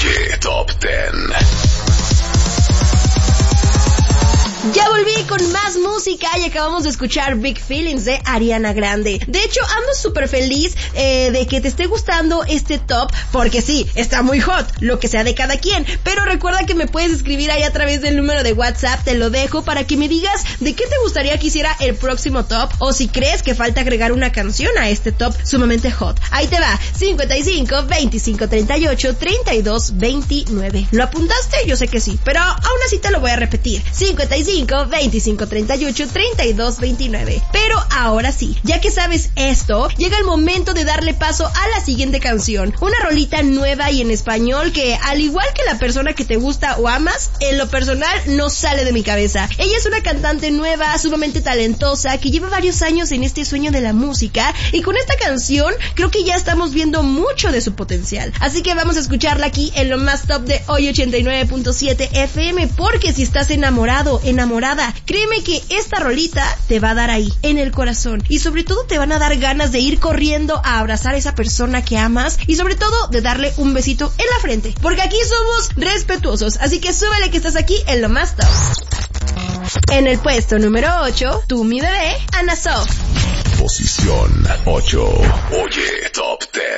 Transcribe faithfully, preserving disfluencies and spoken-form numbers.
Oye, Top diez. Ya volví con más música y acabamos de escuchar Big Feelings de Ariana Grande. De hecho, ando súper feliz eh, de que te esté gustando este top, porque sí, está muy hot, lo que sea de cada quien. Pero recuerda que me puedes escribir ahí a través del número de WhatsApp, te lo dejo para que me digas de qué te gustaría que hiciera el próximo top, o si crees que falta agregar una canción a este top sumamente hot. Ahí te va, cincuenta y cinco, veinticinco, treinta y ocho, treinta y dos, veintinueve. ¿Lo apuntaste? Yo sé que sí, pero aún así te lo voy a repetir. cincuenta y cinco, veinticinco, treinta y ocho, treinta y dos, veintinueve. Pero ahora sí, ya que sabes esto, llega el momento de darle paso a la siguiente canción. Una rolita nueva y en español que, al igual que la persona que te gusta o amas, en lo personal no sale de mi cabeza. Ella es una cantante nueva, sumamente talentosa, que lleva varios años en este sueño de la música, y con esta canción creo que ya estamos viendo mucho de su potencial. Así que vamos a escucharla aquí en lo más top de hoy ochenta y nueve punto siete F M, porque si estás enamorado, enamorada, créeme que esta rolita te va a dar ahí, en el corazón, y sobre todo te van a dar ganas de ir corriendo a abrazar a esa persona que amas, y sobre todo de darle un besito en la frente, porque aquí somos respetuosos. Así que súbele que estás aquí en lo más top. En el puesto número ocho, Tú mi bebé, Ana Sof. Posición ocho. Oye, Top diez.